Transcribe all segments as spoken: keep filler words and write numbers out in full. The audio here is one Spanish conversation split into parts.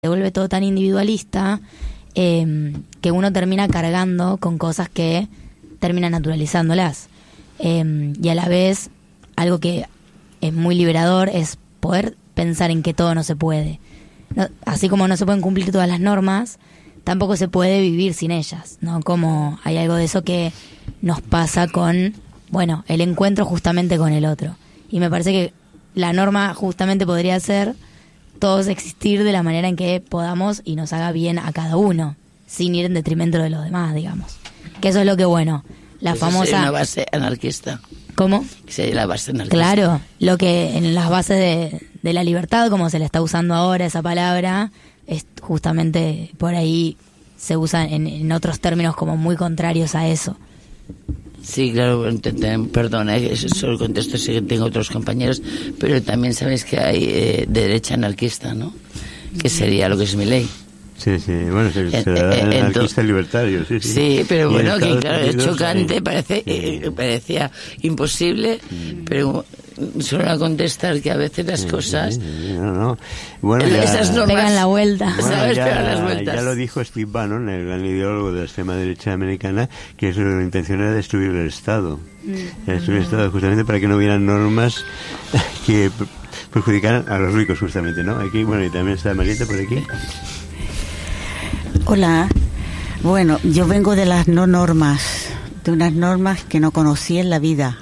se vuelve todo tan individualista eh, que uno termina cargando con cosas que terminan naturalizándolas. Eh, y a la vez, algo que es muy liberador es poder pensar en que todo no se puede. No, así como no se pueden cumplir todas las normas, tampoco se puede vivir sin ellas, ¿no? Como hay algo de eso que nos pasa con, bueno, el encuentro justamente con el otro. Y me parece que la norma justamente podría ser todos existir de la manera en que podamos y nos haga bien a cada uno, sin ir en detrimento de los demás, digamos. Que eso es lo que, bueno, la eso famosa... sería una base anarquista. ¿Cómo? Sería la base anarquista. Claro, lo que en las bases de, de la libertad, como se le está usando ahora esa palabra, es justamente por ahí se usa en, en otros términos como muy contrarios a eso. Sí, claro, perdona, eso es el contexto, sí que tengo otros compañeros, pero también sabes que hay eh, derecha anarquista, ¿no? Que sería lo que es mi ley. Sí, sí, bueno, será eh, eh, anarquista libertario, sí, sí. Sí, pero bueno, que claro, es chocante, sí. parece, eh, parecía imposible, mm. pero solo a contestar que a veces las sí, cosas... Sí, sí, no, no. Bueno, ya, esas normas pegan la vuelta. Bueno, ¿sabes? Ya, pegan las vueltas. Ya lo dijo Steve Bannon, el gran ideólogo de la extrema derecha americana, que su intención era destruir el Estado. Mm. Destruir el Estado justamente para que no hubieran normas que perjudicaran a los ricos, justamente, ¿no? Aquí, bueno, y también está Marieta por aquí. Hola, bueno, yo vengo de las no normas, de unas normas que no conocí en la vida.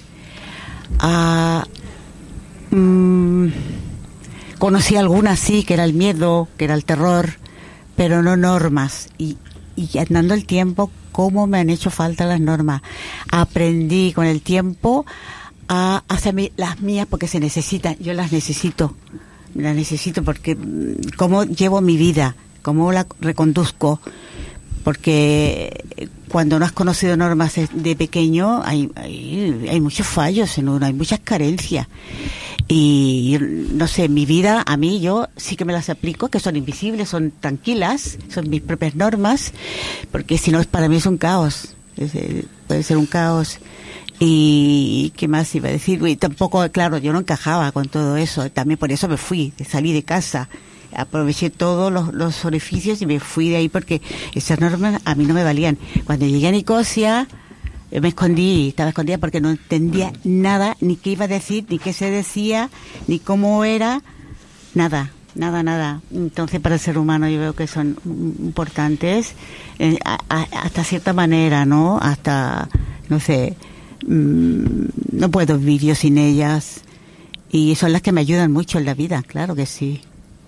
Ah, mmm, conocí algunas, sí, que era el miedo, que era el terror, pero no normas. Y, y andando el tiempo, cómo me han hecho falta las normas. Aprendí con el tiempo a hacer las mías porque se necesitan, yo las necesito, las necesito porque cómo llevo mi vida, cómo la reconduzco, porque cuando no has conocido normas de pequeño hay, hay, hay muchos fallos en uno, hay muchas carencias y no sé, mi vida a mí yo sí que me las aplico, que son invisibles, son tranquilas, son mis propias normas, porque si no para mí es un caos, es, puede ser un caos. Y qué más iba a decir, y tampoco, claro, yo no encajaba con todo eso, también por eso me fui, salí de casa. Aproveché todos los, los orificios y me fui de ahí porque esas normas a mí no me valían. Cuando llegué a Nicosia me escondí, estaba escondida porque no entendía nada, ni qué iba a decir, ni qué se decía, ni cómo era, nada, nada, nada. Entonces para el ser humano yo veo que son importantes eh, a, a, hasta cierta manera, ¿no? Hasta, no sé, mmm, no puedo vivir yo sin ellas y son las que me ayudan mucho en la vida, claro que sí.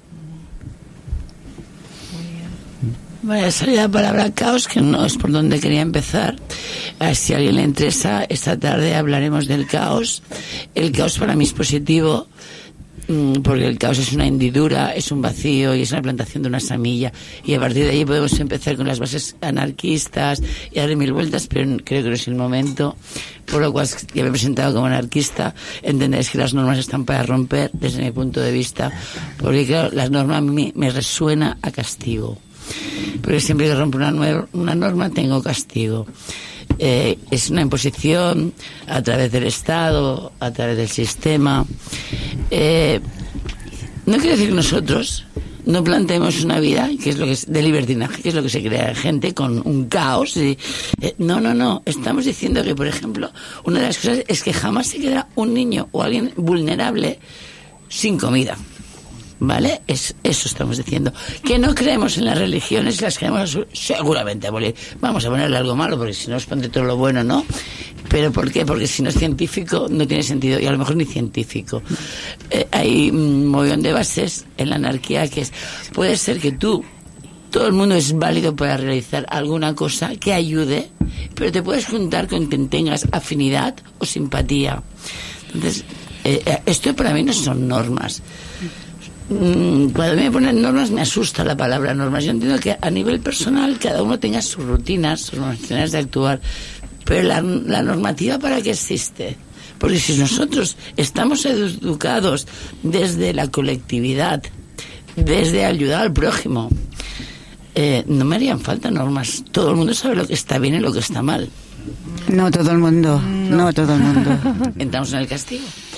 Voy a salir la palabra caos, que no es por donde quería empezar. Si a alguien le interesa, esta tarde hablaremos del caos. El caos para mí es positivo, porque el caos es una hendidura, es un vacío y es una plantación de una semilla. Y a partir de ahí podemos empezar con las bases anarquistas y darle mil vueltas, pero creo que no es el momento. Por lo cual, ya me he presentado como anarquista, entenderéis que las normas están para romper, desde mi punto de vista, porque claro, las normas a mí me resuena a castigo. Porque siempre que rompo una, nueva, una norma tengo castigo. Eh, es una imposición a través del Estado, a través del sistema. Eh, no quiere decir que nosotros no planteemos una vida que es lo que es de libertinaje, que es lo que se crea gente con un caos. Y, eh, no, no, no. Estamos diciendo que, por ejemplo, una de las cosas es que jamás se quedará un niño o alguien vulnerable sin comida. ¿Vale? Es, eso estamos diciendo. Que no creemos en las religiones, las queremos seguramente abolir. Vamos a ponerle algo malo, porque si no os pondré todo lo bueno, ¿no? ¿Pero por qué? Porque si no es científico, no tiene sentido, y a lo mejor ni científico. Eh, hay un montón de bases en la anarquía que es, puede ser que tú, todo el mundo es válido para realizar alguna cosa que ayude, pero te puedes juntar con quien tengas afinidad o simpatía. Entonces, eh, esto para mí no son normas. Cuando me ponen normas me asusta la palabra normas. Yo entiendo que a nivel personal cada uno tenga sus rutinas, sus maneras de actuar, pero la, la normativa ¿para qué existe? Porque si nosotros estamos educados desde la colectividad, desde ayudar al prójimo, eh, no me harían falta normas. Todo el mundo sabe lo que está bien y lo que está mal. No todo el mundo, no, no todo el mundo. Entramos en el castigo.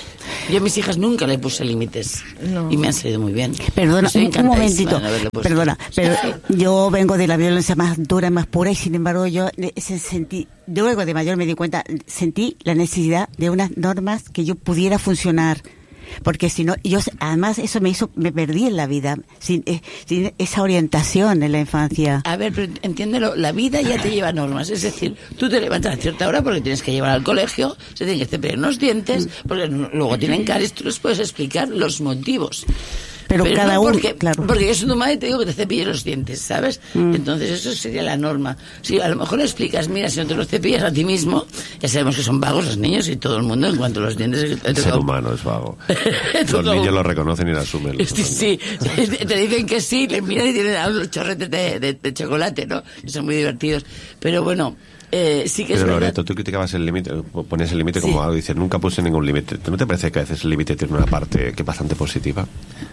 Yo a mis hijas nunca le puse límites No. y me han salido muy bien. Perdona, Estoy un, un momentito. encantadísima de haberle puesto. Perdona, pero yo vengo de la violencia más dura, más pura, y sin embargo yo eh, se- sentí, luego de mayor me di cuenta, sentí la necesidad de unas normas que yo pudiera funcionar. Porque si no, yo además eso me hizo, me perdí en la vida, sin, eh, sin esa orientación en la infancia. A ver, pero entiéndelo, la vida ya te lleva normas. Es decir, tú te levantas a cierta hora porque tienes que llevar al colegio, se tienen que cepillar los dientes, porque luego tienen caries, tú les puedes explicar los motivos. Pero cada no uno, porque, claro. porque yo soy tu madre y te digo que te cepilles los dientes, ¿sabes? Mm. Entonces eso sería la norma. Si a lo mejor le explicas, mira, si no te los cepillas a ti mismo, ya sabemos que son vagos los niños y todo el mundo en cuanto a los dientes... El ser humano es vago. Los niños lo reconocen y lo asumen. Sí, sí, te dicen que sí, le miran y tienen los chorretes de, de, de chocolate, ¿no? Que son muy divertidos. Pero bueno, eh, sí que es Pero verdad. Loreto, tú criticabas el límite, ponías el límite Sí. como algo, dices, nunca puse ningún límite. ¿No te parece que a veces el límite tiene una parte que es bastante positiva?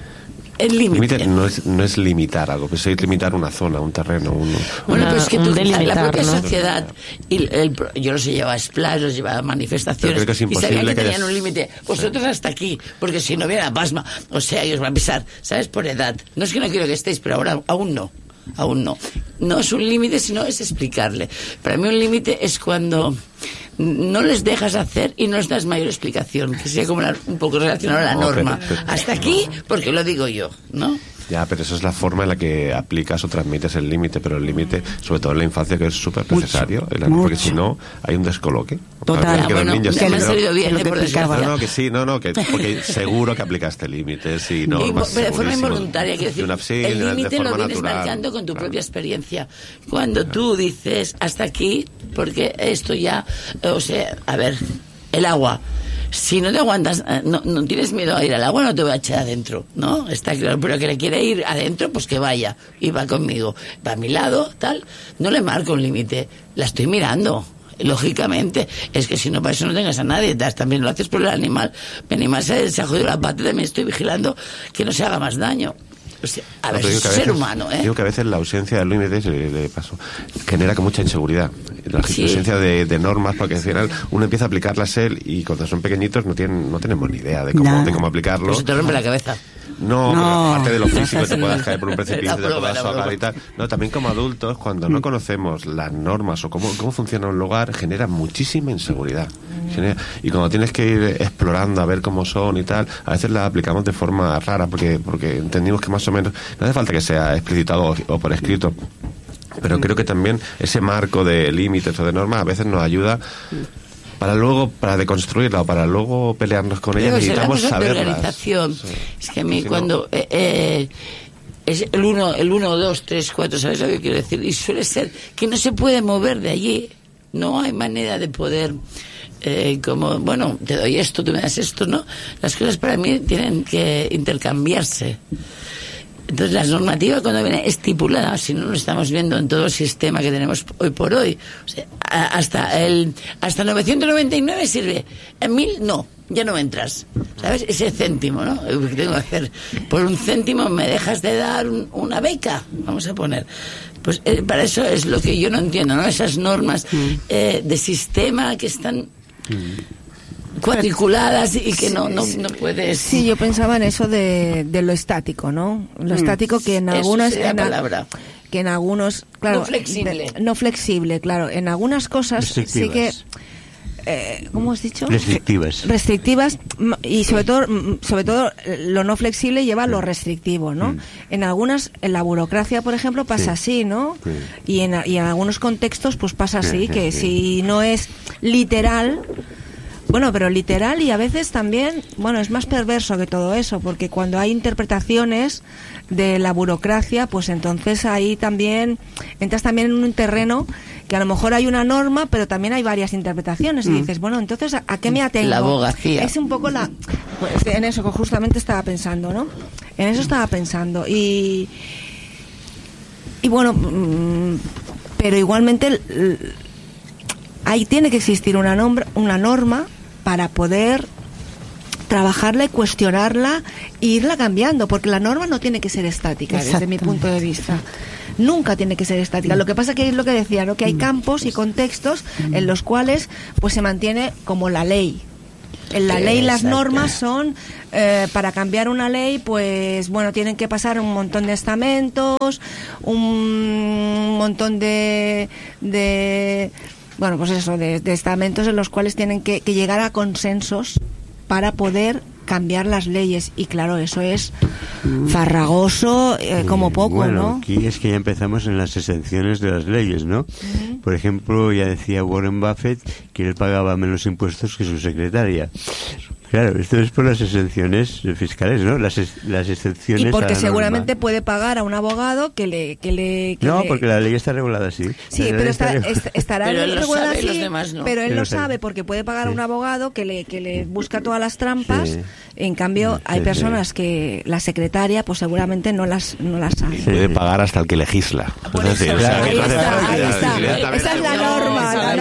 El límite. Límite no es, no es limitar algo, pues es limitar una zona, un terreno, un... Bueno, Una- pero es que un tú, la delimitar, propia ¿no? sociedad, y el, el- yo los he llevado a splash, los llevaba a manifestaciones, Yo creo que es y sabían imposible que que tenían des- un límite. Vosotros hasta aquí, porque si no viene la pasma, o sea, ellos van a pisar, ¿sabes? Por edad. No es que no quiero que estéis, pero ahora aún no. Aún no. No es un límite, sino es explicarle. Para mí un límite es cuando no les dejas hacer y no les das mayor explicación, que sea como la- un poco relacionado a la No, norma. pero- pero- Hasta aquí, porque lo digo yo, ¿no? Ya, pero eso es la forma en la que aplicas o transmites el límite, pero el límite, sobre todo en la infancia, que es súper necesario, el- porque mucho. si no, hay un descoloque. Total. Parece Ah, que los bueno, niños me han tienen- salido bien, Es lo eh, que por explicaba. desgracia. No, no, que sí, no, no, que porque seguro que aplicaste límites y normas. Y, pero de forma segurísimo. involuntaria, quiero decir, De una- sí, el de- de límite lo forma vienes natural, marcando con tu claro. propia experiencia. Cuando tú dices, hasta aquí, porque esto ya, o sea, a ver, el agua. Si no te aguantas, eh, no, no tienes miedo a ir al agua, no te voy a echar adentro, ¿no? Está claro, pero que le quiere ir adentro, pues que vaya, y va conmigo. Va a mi lado, tal, no le marco un límite, la estoy mirando. Lógicamente, es que si no, para eso no tengas a nadie, das, también lo haces por el animal. Mi animal se, se ha jodido la pata, también estoy vigilando que no se haga más daño. O sea, a No, ver, pero es digo que a ser veces- humano, ¿eh? Digo que a veces la ausencia de límites, eh, de paso, genera con mucha inseguridad. La Sí. ausencia de, de normas, porque al final uno empieza a aplicarlas él y cuando son pequeñitos no tienen no tenemos ni idea de cómo, Nada. de cómo aplicarlo. Pues se te rompe la cabeza. No, No, pero aparte de lo no es físico, te así. puedas caer por un precipicio, La te broma, puedas la ahogar broma. y tal. No, también como adultos, cuando no conocemos las normas o cómo, cómo funciona un lugar, genera muchísima inseguridad. Genera- y cuando tienes que ir explorando a ver cómo son y tal, a veces las aplicamos de forma rara porque, porque entendimos que más o menos, no hace falta que sea explicitado o, o por escrito, pero creo que también ese marco de límites o de normas a veces nos ayuda para luego, para deconstruirla o para luego pelearnos con ella, Luego necesitamos será cosa de saberlas. organización. Sí. Es que a mí Si no- cuando eh, eh, es el uno, el uno, dos, tres, cuatro, ¿sabes lo que quiero decir? Y suele ser que no se puede mover de allí. No hay manera de poder, eh, como, bueno, te doy esto, tú me das esto, ¿no? Las cosas para mí tienen que intercambiarse. Entonces, la normativa cuando viene estipulada, si no lo estamos viendo en todo el sistema que tenemos hoy por hoy, o sea, a- hasta el hasta novecientos noventa y nueve sirve, en mil no, ya no entras, ¿sabes? Ese céntimo, ¿no? Lo que tengo que hacer, por un céntimo me dejas de dar un- una beca, vamos a poner. Pues eh, para eso es lo que yo no entiendo, ¿no? Esas normas eh, de sistema que están cuadriculadas y que no, no, no puedes... Sí, yo pensaba en eso de, de lo estático, ¿no? Lo estático que en Eso algunas... sería en la a- palabra. que en algunos... Claro, No flexible. de- no flexible, claro. En algunas cosas sí que... Restrictivas. Eh, ¿Cómo has dicho? Restrictivas. Restrictivas m- y sobre todo m- sobre todo eh, lo no flexible lleva a lo restrictivo, ¿no? Mm. En algunas, en la burocracia, por ejemplo, pasa Sí. así, ¿no? Sí. Y, en, a- y en algunos contextos, pues pasa Sí, así, sí, que sí. si no es literal... Bueno, pero literal y a veces también, bueno, es más perverso que todo eso, porque cuando hay interpretaciones de la burocracia, pues entonces ahí también entras también en un terreno que a lo mejor hay una norma, pero también hay varias interpretaciones y dices, bueno, entonces ¿a, a qué me atengo? La abogacía. Es un poco la... Pues en eso que justamente estaba pensando, ¿no? En eso estaba pensando y... Y bueno, mm, pero igualmente l- l- ahí tiene que existir una, nombra- una norma para poder trabajarla y cuestionarla e irla cambiando, porque la norma no tiene que ser estática desde mi Exactamente. punto de vista. Nunca tiene que ser estática. Lo que pasa que es lo que decía, ¿no? Que hay campos y contextos en los cuales pues se mantiene como la ley. En la ley las Exacto. normas son, eh, para cambiar una ley, pues bueno, tienen que pasar un montón de estamentos, un montón de... de bueno, pues eso, de, de estamentos en los cuales tienen que, que llegar a consensos para poder cambiar las leyes. Y claro, eso es farragoso eh, como poco, bueno, ¿no? Aquí es que ya empezamos en las exenciones de las leyes, ¿no? Uh-huh. Por ejemplo, ya decía Warren Buffett que él pagaba menos impuestos que su secretaria. Claro, esto es por las exenciones fiscales, ¿no? Las, ex, las excepciones. Y porque a la seguramente norma. puede pagar a un abogado que le... Que le que no, le... porque la ley está regulada así. Sí, la pero está, está est, estará pero él lo regulada sabe, así, los demás no. pero él Él lo lo sabe. sabe porque puede pagar a Sí. un abogado que le, que le busca todas las trampas. Sí. En cambio, hay Sí, personas sí. que la secretaria pues seguramente no las, no las sabe. Y puede pagar hasta el que legisla. Por Es decir, eso, o sea, ahí que no hace está, falta ahí está. directamente- Esa es la norma, la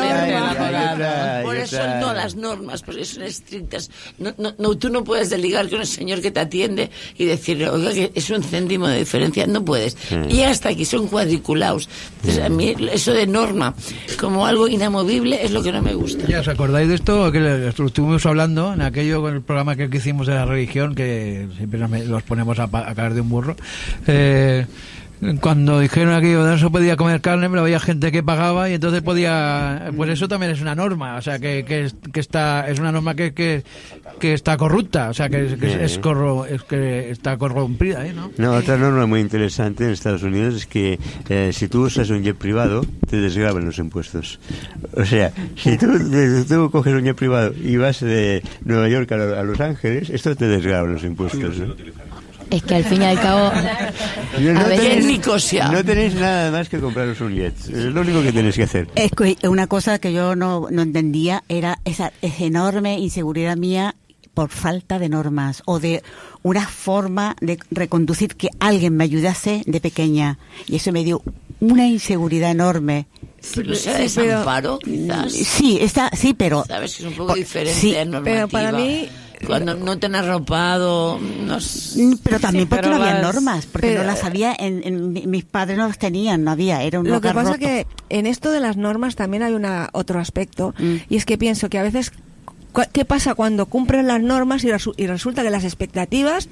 norma. Por eso no las normas, porque son estrictas. No, no, no, tú no puedes deligar con el señor que te atiende y decirle, oiga, que es un céntimo de diferencia. No puedes. Y hasta aquí son cuadriculados. Entonces, a mí eso de norma como algo inamovible es lo que no me gusta. ¿Ya os acordáis de esto? Que lo estuvimos hablando en aquello, con el programa que hicimos de la religión, que siempre nos- los ponemos a, pa- a caer de un burro. Eh, cuando dijeron aquello, no se podía comer carne, pero había gente que pagaba y entonces podía... Pues eso también es una norma, o sea, que, que, que está es una norma que, que, que está corrupta, o sea, que, que es, es, corro, es que está corrompida, ¿eh? ¿no? No, otra norma muy interesante en Estados Unidos es que eh, si tú usas un jet privado, te desgravan los impuestos. O sea, si tú, de- tú coges un jet privado y vas de Nueva York a, lo- a Los Ángeles, esto te desgravan los impuestos, ¿no? Es que al fin y al cabo, No, no a veces- tenéis, Nicosia. no tenéis nada más que compraros un jet. Es lo único que tenéis que hacer. Es que una cosa que yo no, no entendía era esa, esa enorme inseguridad mía por falta de normas o de una forma de reconducir que alguien me ayudase de pequeña. Y eso me dio una inseguridad enorme. Pero sea sí, pero- desamparo, quizás. Sí, está, sí, pero... Sabes que es un poco por- diferente sí, a normativa. pero para mí- Cuando no te han arropado, no s- Pero también Sí, porque pero no había las- normas, porque pero- no las había, en, en- mi- mis padres no las tenían, no había, era un Lo que lugar pasa roto. que en esto de las normas también hay una otro aspecto, Mm. y es que pienso que a veces cu- ¿qué pasa cuando cumplen las normas y, resu- y resulta que las expectativas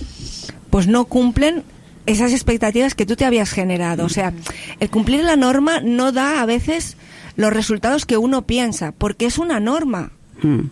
pues no cumplen esas expectativas que tú te habías generado? O sea, el cumplir la norma no da a veces los resultados que uno piensa, porque es una norma. Mm, mm.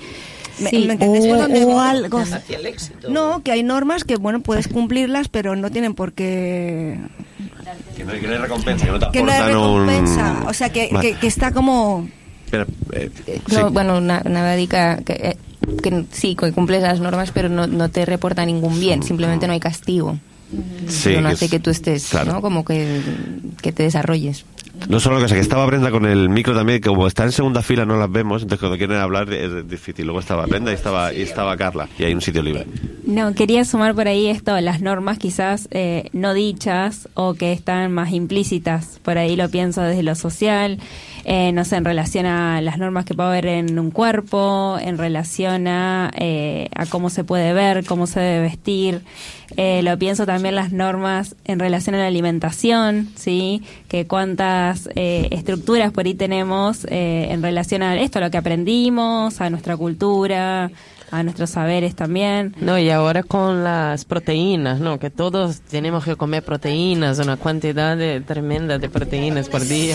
¿Me, Sí, me entendéis por o- dónde o voy? algo. hacia el éxito. No, que hay normas que, bueno, puedes cumplirlas, pero no tienen por qué... Que no hay, que no hay recompensa, que no te Que no hay aportan un- recompensa. O sea, que, Vale. que, que está como... Espera, eh, No, sí. bueno, una, una dedica que, eh, que sí, que cumples las normas, pero no, no te reporta ningún bien, simplemente no hay castigo. Sí, Pero no que hace es- que tú estés, claro. ¿no? Como que, que te desarrolles. No solo cosa, que estaba Brenda con el micro también, que como está en segunda fila no las vemos, entonces cuando quieren hablar es difícil. Luego estaba Brenda y estaba, y estaba Carla, y hay un sitio libre. No, quería sumar por ahí esto, las normas quizás eh, no dichas o que están más implícitas. Por ahí lo pienso desde lo social, eh, no sé, en relación a las normas que puede haber en un cuerpo, en relación a, eh, a cómo se puede ver, cómo se debe vestir. Eh, lo pienso también las normas en relación a la alimentación, ¿sí? Que cuántas eh, estructuras por ahí tenemos eh, en relación a esto, a lo que aprendimos, a nuestra cultura, a nuestros saberes también. No, y ahora con las proteínas, ¿no? Que todos tenemos que comer proteínas, una cantidad de, tremenda de proteínas por día.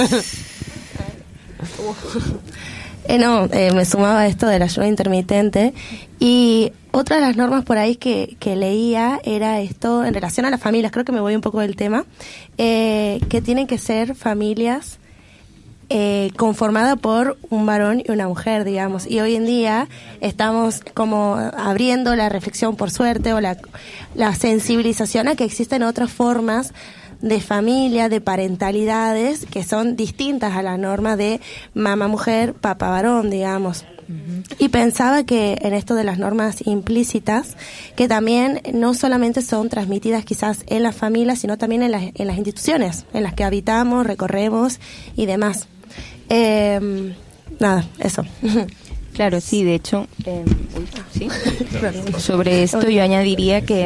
Eh, no, eh, me sumaba a esto del ayuno intermitente y otra de las normas por ahí que, que leía era esto en relación a las familias, creo que me voy un poco del tema, eh, que tienen que ser familias eh, conformadas por un varón y una mujer, digamos, y hoy en día estamos como abriendo la reflexión, por suerte, o la, la sensibilización a que existen otras formas de familia, de parentalidades que son distintas a la norma de mamá mujer, papá varón, digamos. Uh-huh. Y pensaba que en esto de las normas implícitas, que también no solamente son transmitidas quizás en las familias, sino también en las, en las instituciones en las que habitamos, recorremos y demás. Eh, nada, eso. Claro, sí, de hecho, eh, uy, ¿sí? Sobre esto yo añadiría que...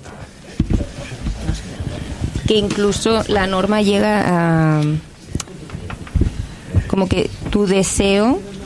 que incluso la norma llega a como que tu deseo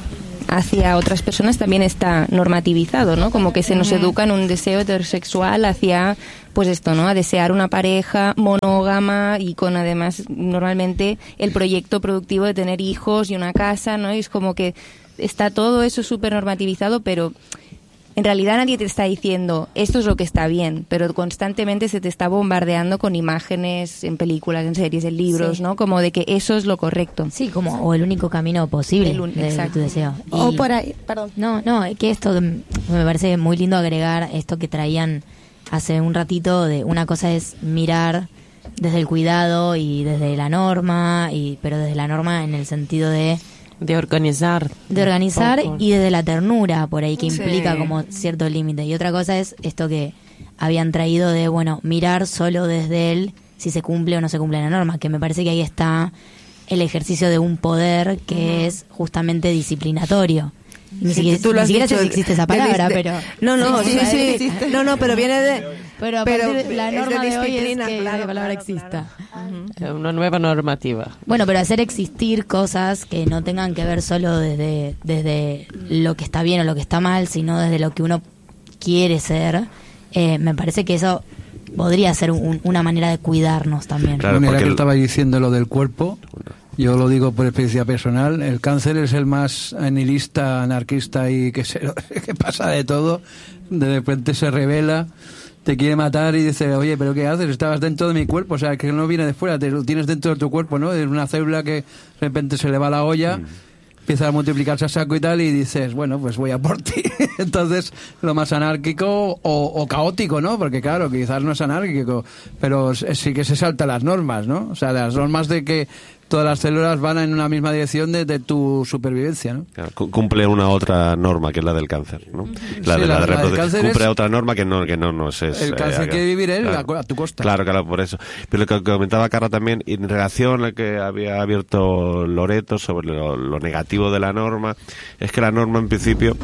hacia otras personas también está normativizado, ¿no? Como que se nos educa en un deseo heterosexual hacia, pues esto, ¿no? A desear una pareja monógama y con además normalmente el proyecto productivo de tener hijos y una casa, ¿no? Y es como que está todo eso súper normativizado, pero en realidad nadie te está diciendo esto es lo que está bien, pero constantemente se te está bombardeando con imágenes en películas, en series, en libros, Sí. ¿no? Como de que eso es lo correcto. Sí, como o el único camino posible El un- de, de exacto. tu deseo. O Y- por ahí, perdón. No, no, es que esto mm, me parece muy lindo agregar esto que traían hace un ratito de una cosa es mirar desde el cuidado y desde la norma, y pero desde la norma en el sentido de De organizar. de organizar un poco. y desde la ternura por ahí que Sí. implica como cierto límite. Y otra cosa es esto que habían traído de, bueno, mirar solo desde él si se cumple o no se cumple la norma, que me parece que ahí está el ejercicio de un poder que es justamente disciplinatorio. Ni Sí, siquiera, tú lo ni has siquiera sé dicho, si existe esa de- palabra, de- pero... No, no, sí, Sí, sí. existe. No, no, pero viene de... Pero a pero partir de la es de norma de, hoy es disciplina, que claro, esa palabra claro, exista. Eh, Una nueva normativa. Bueno, pero hacer existir cosas que no tengan que ver solo desde, desde lo que está bien o lo que está mal, sino desde lo que uno quiere ser, eh, me parece que eso podría ser un- una manera de cuidarnos también. Claro, Mira porque que el- estaba diciendo lo del cuerpo. Yo lo digo por experiencia personal. El cáncer es el más nihilista, anarquista y que, se, que pasa de todo. De repente se revela, te quiere matar y dice, oye, ¿pero qué haces? Estabas dentro de mi cuerpo, o sea, que no viene de fuera, te lo tienes dentro de tu cuerpo, ¿no? Es una célula que de repente se le va la olla, empieza a multiplicarse a saco y tal, y dices, bueno, pues voy a por ti. Entonces, lo más anárquico o, o caótico, ¿no? Porque claro, quizás no es anárquico, pero s- sí que se salta las normas, ¿no? O sea, las normas de que todas las células van en una misma dirección de, de tu supervivencia, ¿no? Claro, cu- cumple una otra norma que es la del cáncer, ¿no? La Sí, de la- la, de la del reproducción. cáncer Cumple es- otra norma que no que no nos es. El cáncer quiere vivir él a cu- a tu costa. Claro, claro, por eso. Pero lo que comentaba Carla también, en relación a lo que había abierto Loreto sobre lo, lo negativo de la norma, es que la norma en principio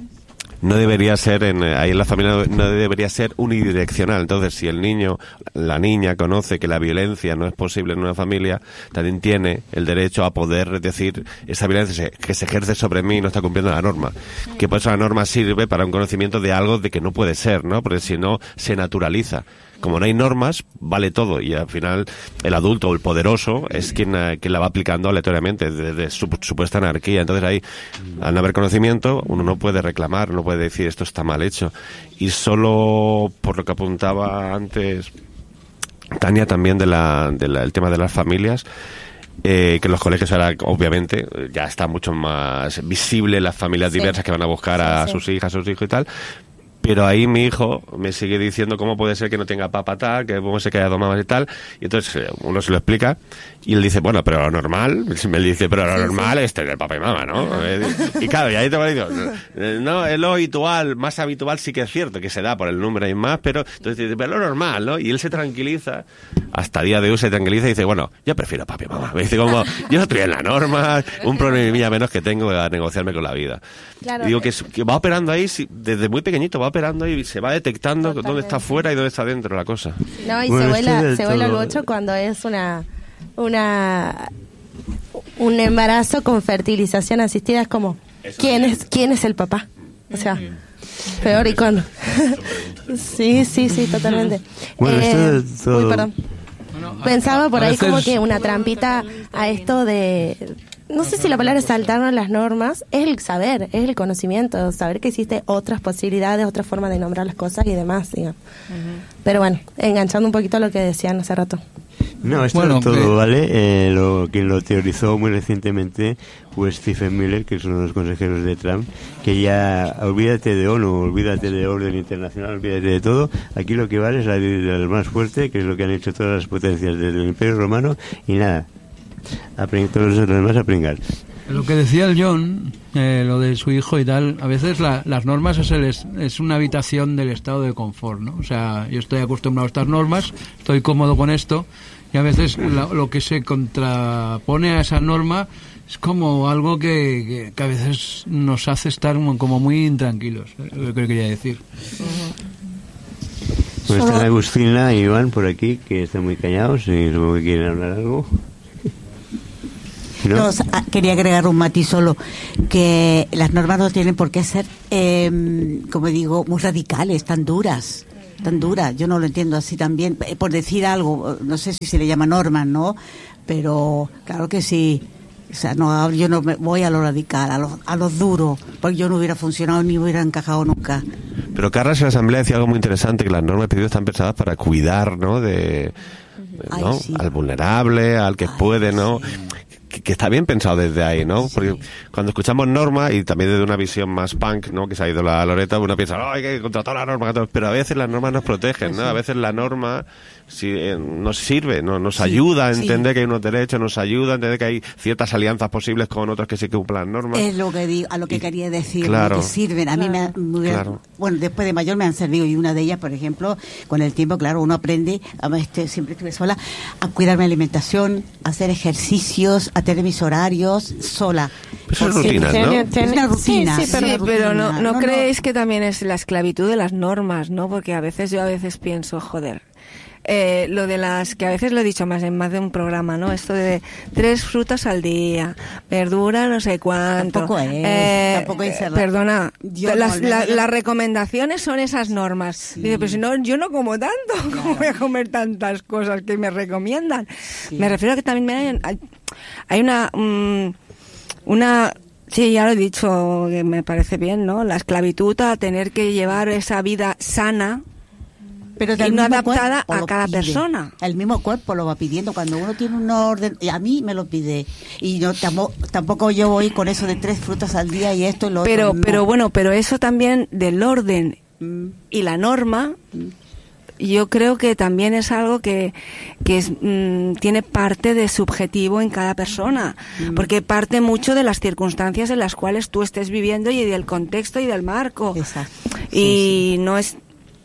no debería ser en, ahí en la familia no debería ser unidireccional. Entonces, si el niño, la niña conoce que la violencia no es posible en una familia, también tiene el derecho a poder decir esa violencia se- que se ejerce sobre mí no está cumpliendo la norma. Que por eso la norma sirve para un conocimiento de algo de que no puede ser, ¿no? Porque si no se naturaliza. Como no hay normas, vale todo y al final el adulto o el poderoso es quien, eh, quien la va aplicando aleatoriamente desde su supuesta anarquía. Entonces ahí, al no haber conocimiento, uno no puede reclamar, no puede decir esto está mal hecho. Y solo por lo que apuntaba antes Tania también de la, de la- el tema de las familias, eh, que en los colegios ahora obviamente ya está mucho más visible las familias Sí. diversas que van a buscar a Sí, sí. sus hijas, a sus hijos y tal. Pero ahí mi hijo me sigue diciendo cómo puede ser que no tenga papá tal, que cómo se que haya dos mamás y tal. Y entonces eh, uno se lo explica y él dice, bueno, pero lo normal, me dice, pero lo normal es tener papá y mamá, ¿no? Eh, y claro, y ahí te va diciendo, no, es lo habitual, más habitual sí que es cierto, que se da por el número y más, pero entonces dice, pero lo normal, ¿no? Y él se tranquiliza, hasta el día de hoy se tranquiliza y dice, bueno, yo prefiero papá y mamá. Me dice como, yo estoy en la norma, un problemilla menos que tengo a negociarme con la vida. Claro. Y digo que, es- que va operando ahí, sí, desde muy pequeñito va operando y se va detectando Totalmente. dónde está fuera y dónde está dentro la cosa. No, y Bueno, se esto vuela, del se vuela el todo- bocho cuando es una, una un embarazo con fertilización asistida. Es como, ¿quién es, quién es el papá? O sea, peor icono. Sí, sí, sí, totalmente. Bueno, esto Eh, del todo- uy, perdón. Pensaba por a ahí veces- como que una trampita a esto de... No sé si la palabra es saltarnos las normas, es el saber, es el conocimiento, saber que existe otras posibilidades, otras formas de nombrar las cosas y demás, digamos. Pero bueno, enganchando un poquito a lo que decían hace rato. No, esto Bueno, todo que- vale. Eh, lo, quien lo teorizó muy recientemente fue Stephen Miller, que es uno de los consejeros de Trump, que ya, olvídate de ONU, olvídate de orden internacional, olvídate de todo. Aquí lo que vale es la ley del más fuerte, que es lo que han hecho todas las potencias desde el Imperio Romano, y nada, a pring- todos los demás a pringar. Lo que decía el John, eh, lo de su hijo y tal, a veces la- las normas es, el es, es una habitación del estado de confort, ¿no? O sea, yo estoy acostumbrado a estas normas, estoy cómodo con esto, y a veces la- lo que se contrapone a esa norma es como algo que, que, que a veces nos hace estar como, como muy intranquilos, es lo que quería decir. Pues Solo- están Agustina y Iván por aquí, que están muy callados y supongo que quieren hablar algo. ¿No? No, quería agregar un matiz solo, que las normas no tienen por qué ser, eh, como digo, muy radicales, tan duras. Tan duras, yo no lo entiendo así también. Por decir algo, no sé si se le llama normas, ¿no? Pero claro que sí. O sea, no, yo no me voy a lo radical, a lo, a lo duro, porque yo no hubiera funcionado ni hubiera encajado nunca. Pero Carras en la Asamblea decía algo muy interesante, que las normas pedidas están pensadas para cuidar, ¿no? De, Ay, ¿no? sí. Al vulnerable, al que Ay, puede, ¿no? sí. Que, que está bien pensado desde ahí, ¿no? Sí. Porque cuando escuchamos normas, y también desde una visión más punk, ¿no? Que se ha ido la Loreta, uno piensa, oh, hay que contratar la norma, pero a veces las normas nos protegen, ¿no? A veces la norma si, eh, nos sirve, ¿no? Nos Sí, ayuda a sí. entender que hay unos derechos, nos ayuda a entender que hay ciertas alianzas posibles con otros que sí que cumplan las normas. Es lo que digo, a lo que Y- quería decir, claro. que sirven. A mí me, han- me hubieran- Claro. bueno, después de mayor me han servido, y una de ellas, por ejemplo, con el tiempo, claro, uno aprende, además, este, siempre estuve sola, a cuidar mi alimentación, a hacer ejercicios, a tener mis horarios sola. Eso es Porque rutina, ¿no? Es una rutina. Sí, es una pero no, rutina. no creéis que también es la esclavitud de las normas, ¿no? Porque a veces yo a veces pienso, joder, eh, lo de las, que a veces lo he dicho más en más de un programa, ¿no? Esto de tres frutas al día, verdura no sé cuánto. Tampoco es, Eh, tampoco es eh, ser- perdona, Yo no, las, no, la- yo- las recomendaciones son esas normas. Sí. Dice, pero si no, yo no como tanto, ¿cómo voy a comer tantas cosas que me recomiendan? Sí. Me refiero a que también me hay, hay una... mm, una sí, ya lo he dicho, que me parece bien, ¿no? La esclavitud a tener que llevar esa vida sana Pero y del no mismo adaptada cuerpo a lo cada pide. persona. El mismo cuerpo lo va pidiendo. Cuando uno tiene un orden, y a mí me lo pide. Y yo tampoco, tampoco yo voy con eso de tres frutas al día y esto y lo Pero, otro. no. pero bueno, pero eso también del orden Mm. y la norma, yo creo que también es algo que, que es, mm, tiene parte de subjetivo en cada persona, porque parte mucho de las circunstancias en las cuales tú estés viviendo y del contexto y del marco. Exacto. Y no es...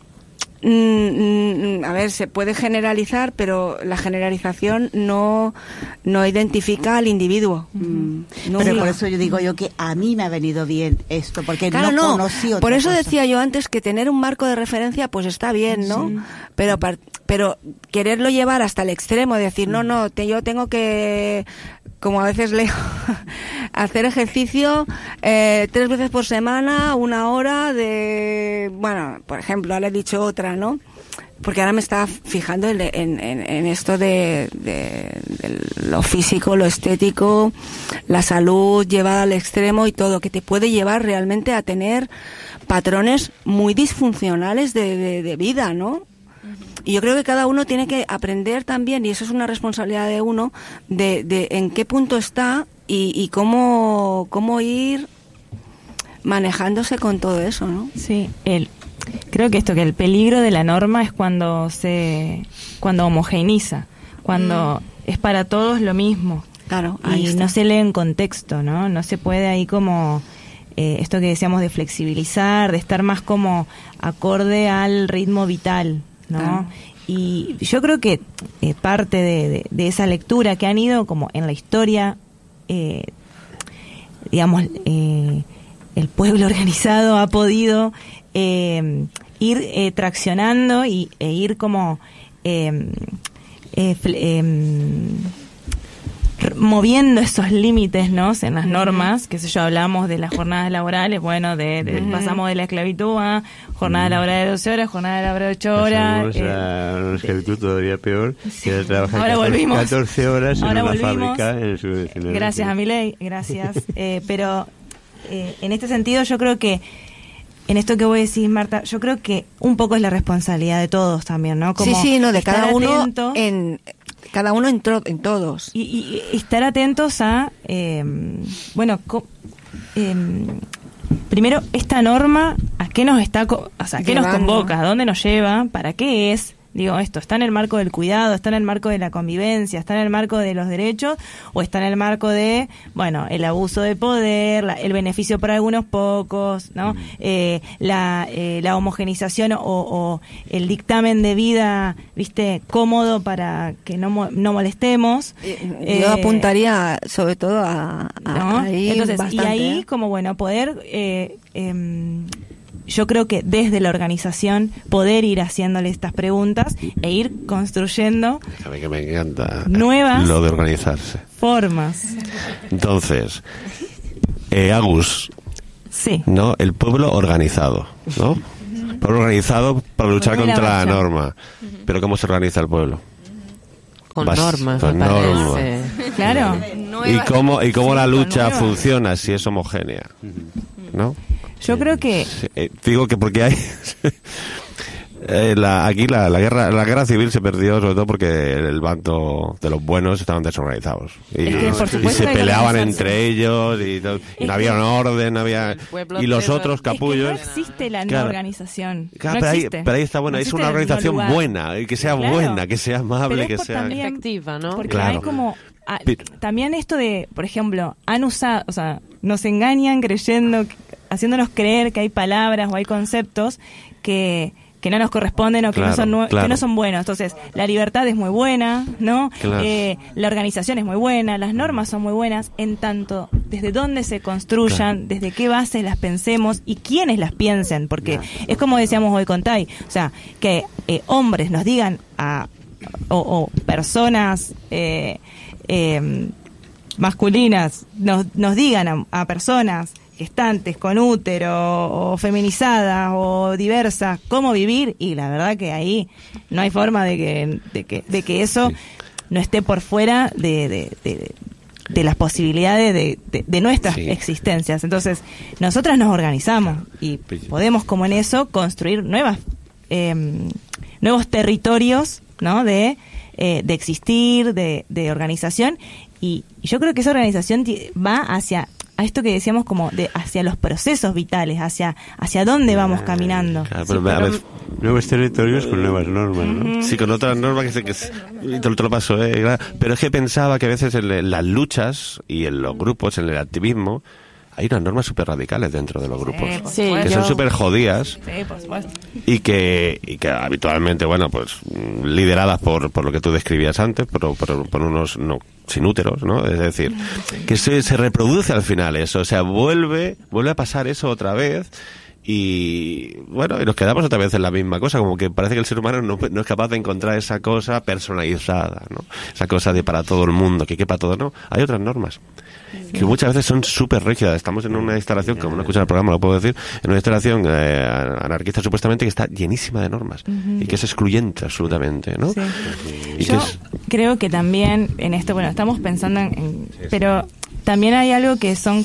Mm, mm, a ver, se puede generalizar, pero la generalización no, no identifica al individuo. Mm, Pero nunca. por eso yo digo yo que a mí me ha venido bien esto, porque Claro, no, no. conocí otra Por eso cosa. decía yo antes que tener un marco de referencia pues está bien, ¿no? Pero par- pero quererlo llevar hasta el extremo, decir, no, no, te, yo tengo que, como a veces leo, hacer ejercicio eh, tres veces por semana, una hora de, bueno, por ejemplo, ahora he dicho otra, ¿no? Porque ahora me estaba fijando en, en, en- en esto de, de- de lo físico, lo estético, la salud llevada al extremo y todo, que te puede llevar realmente a tener patrones muy disfuncionales de, de, de vida, ¿no? Y yo creo que cada uno tiene que aprender también, y eso es una responsabilidad de uno, de, de en qué punto está y, y cómo, cómo ir manejándose con todo eso, ¿no? Sí, el, creo que esto, que el peligro de la norma es cuando se cuando homogeneiza, cuando es para todos lo mismo. Claro, ahí Y está. no se lee en contexto, ¿no? No se puede ahí como eh, esto que decíamos de flexibilizar, de estar más como acorde al ritmo vital, ¿no? Claro. Y yo creo que eh, parte de, de, de esa lectura que han ido como en la historia, eh, digamos, eh, el pueblo organizado ha podido eh, ir eh, traccionando y, e ir como eh, eh, fle- em, r- moviendo esos límites, ¿no? En las normas, qué sé yo, hablamos de las jornadas laborales, bueno, de, de- Ujú. pasamos de la esclavitud a jornada laboral de doce horas, jornada laboral de ocho horas. Pasamos eh, a una esclavitud todavía peor, que era trabajar Ahora catorce, volvimos. catorce horas en Ahora una volvimos. fábrica en el sur de Chile. Gracias a mi ley, gracias. Eh, pero eh, en este sentido yo creo que, en esto que vos decís, Marta, yo creo que un poco es la responsabilidad de todos también, ¿no? Como sí, sí, no, de estar cada uno atento en cada uno en, tro- en todos. y, y- y estar atentos a, eh, bueno, co- eh, primero, esta norma, ¿a qué nos está, co- o sea, ¿a qué nos Llevando. convoca? ¿A dónde nos lleva? ¿Para qué es? Digo, esto, ¿está en el marco del cuidado? ¿Está en el marco de la convivencia? ¿Está en el marco de los derechos? ¿O está en el marco de, bueno, el abuso de poder, la- el beneficio para algunos pocos, ¿no? Eh, la, eh, la homogenización o, o el dictamen de vida, ¿viste? Cómodo para que no, mo- no molestemos. Yo Eh, apuntaría sobre todo a, a- ¿no? ahí Entonces, y bastante, ahí ¿eh? como bueno poder eh, em, yo creo que desde la organización poder ir haciéndole estas preguntas e ir construyendo A mí que me encanta nuevas lo de organizarse. formas. Entonces, eh, Agus, Sí. ¿no? El pueblo organizado, ¿no? Pueblo organizado para luchar Muy la contra la marcha. norma. Pero ¿cómo se organiza el pueblo? Con Vas- normas, con me parece. normas. Claro. ¿Y cómo, y cómo la Sí, lucha con nuevas. funciona si es homogénea? ¿No? Yo creo que Sí, eh, digo que porque hay eh, la, aquí la, la guerra la guerra civil se perdió sobre todo porque el bando de los buenos estaban desorganizados y, Es que, por y supuesto, se hay que peleaban organizarse. entre ellos y, todo, y no había un orden, no había pueblo y los te- otros es que no capullos. existe la no Claro. organización. Claro, no pero, ahí, existe. pero ahí está No buena, es existe una el no organización lugar. buena, y que sea Claro. buena, que sea amable, Pero es que por sea también- Efectiva, ¿no? Porque Claro. hay como ah, Pero- también esto de, por ejemplo, han usado, o sea, nos engañan creyendo, haciéndonos creer que hay palabras o hay conceptos que que no nos corresponden o que Claro, no son nue- claro. que no son buenos. Entonces, la libertad es muy buena, ¿no? Claro. Eh, la organización es muy buena, las normas son muy buenas, en tanto desde dónde se construyan, desde qué bases las pensemos y quiénes las piensen, porque es como decíamos hoy con Tai, o sea, que eh, hombres nos digan a o, o personas eh, eh, masculinas nos, nos digan a, a personas gestantes con útero o feminizadas o diversas cómo vivir, y la verdad que ahí no hay forma de que de que, de que eso no esté por fuera de, de, de, de las posibilidades de, de, de nuestras Sí. existencias. Entonces nosotras nos organizamos y podemos como en eso construir nuevas eh, nuevos territorios, ¿no? de eh, de existir, de, de organización, y, y yo creo que esa organización ti- va hacia a esto que decíamos como de hacia los procesos vitales, hacia hacia dónde vamos caminando. Claro, pero, a ver, Nuevos territorios con nuevas normas, ¿no? sí, con otras normas que, se- que se- y te, lo- te lo paso, ¿eh? Claro. Pero es que pensaba que a veces en, en las luchas y en los grupos, en el activismo, hay unas normas súper radicales dentro de los grupos. por Sí, que yo- son súper jodidas Sí, por supuesto. y que, y que habitualmente, bueno, pues mm, lideradas por, por lo que tú describías antes, por, por, por unos no, sin úteros, ¿no? Es decir, que se, se reproduce al final eso, o sea, vuelve, vuelve a pasar eso otra vez. Y bueno, y nos quedamos otra vez en la misma cosa, como que parece que el ser humano no, no es capaz de encontrar esa cosa personalizada, ¿no? Esa cosa de para todo el mundo, que quepa todo, ¿no? Hay otras normas que muchas veces son súper rígidas. Estamos en una instalación, como no escuchan el programa, lo puedo decir, en una instalación eh, anarquista supuestamente que está llenísima de normas y que es excluyente absolutamente, ¿no? Sí. Y Yo que es, creo que también en esto, bueno, estamos pensando en, en- pero también hay algo que son,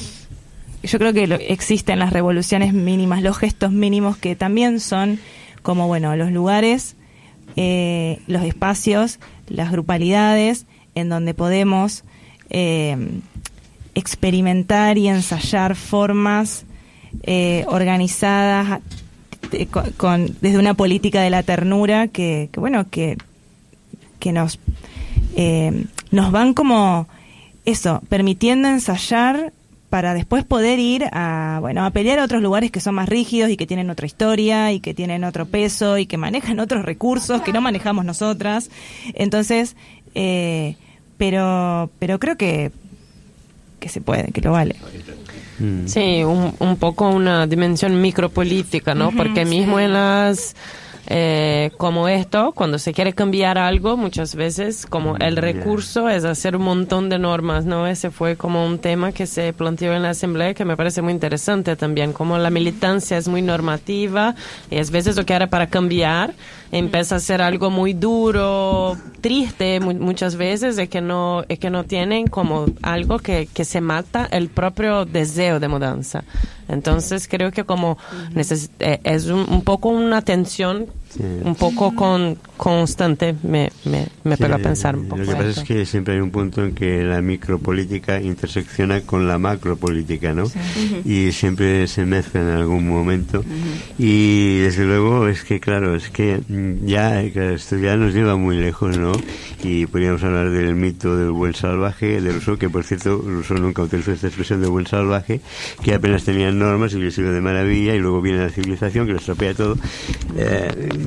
yo creo que lo, existen las revoluciones mínimas, los gestos mínimos que también son como, bueno, los lugares, eh, los espacios, las grupalidades en donde podemos eh, experimentar y ensayar formas eh, organizadas eh, con, con- desde una política de la ternura que, que bueno, que que nos eh, nos van como eso, permitiendo ensayar para después poder ir a, bueno, a pelear a otros lugares que son más rígidos y que tienen otra historia y que tienen otro peso y que manejan otros recursos que no manejamos nosotras. Entonces, eh, pero pero creo que que se puede, que lo vale. Sí, un, un poco una dimensión micropolítica, ¿no? Ujú, Porque sí. mismo en las... Eh, como esto, cuando se quiere cambiar algo, muchas veces como el recurso es hacer un montón de normas, ¿no? Ese fue como un tema que se planteó en la asamblea que me parece muy interesante también, como la militancia es muy normativa y a veces lo que era para cambiar empieza a ser algo muy duro, triste mu- muchas veces, de que no, es que no tienen como algo que, que se mata el propio deseo de mudanza. Entonces creo que como neces- eh, es un, un poco una tensión Sí. un poco con, constante, me, me, me Sí, pega a pensar un poco. Lo que pasa esto. es que siempre hay un punto en que la micropolítica intersecciona con la macropolítica, ¿no? Y siempre se mezclan en algún momento. Y desde luego es que, claro, es que mm, ya claro, esto ya nos lleva muy lejos, ¿no? Y podríamos hablar del mito del buen salvaje, de Rousseau, que por cierto Rousseau nunca utilizó esta expresión de buen salvaje, que apenas tenían normas y les iba de maravilla, y luego viene la civilización que lo estropea todo. Eh,